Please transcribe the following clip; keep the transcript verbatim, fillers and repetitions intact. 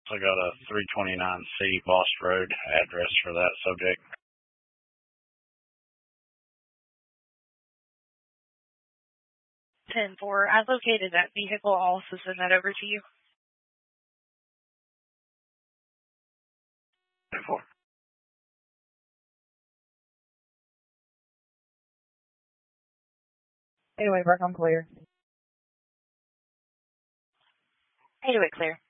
So I got a three twenty-nine C Lost Road address for that subject. ten four, I located that vehicle. I'll also send that over to you. ten four. Anyway, Burke, I'm clear. Anyway, clear.